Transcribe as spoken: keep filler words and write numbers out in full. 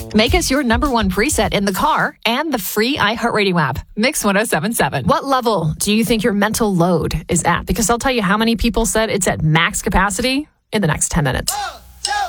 Make us your number one preset in the car and the free iHeartRadio app. Mix one oh seven point seven. What level do you think your mental load is at? Because I'll tell you how many people said it's at max capacity in the next ten minutes.